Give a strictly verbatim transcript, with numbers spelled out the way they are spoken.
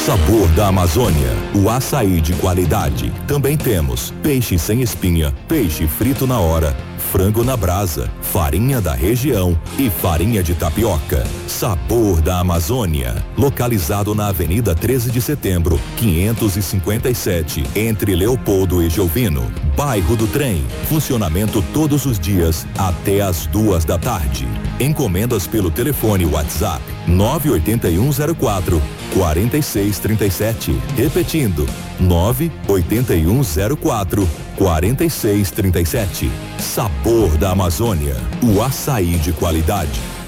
Sabor da Amazônia, o açaí de qualidade. Também temos peixe sem espinha, peixe frito na hora, frango na brasa, farinha da região e farinha de tapioca. Sabor da Amazônia, localizado na Avenida treze de Setembro, quinhentos e cinquenta e sete, entre Leopoldo e Jovino, bairro do Trem. Funcionamento todos os dias até às duas da tarde. Encomendas pelo telefone WhatsApp nove oito um zero quatro quatro seis três sete. Repetindo, nove oito um zero quatro quatro seis três sete. Sabor da Amazônia, o açaí de qualidade.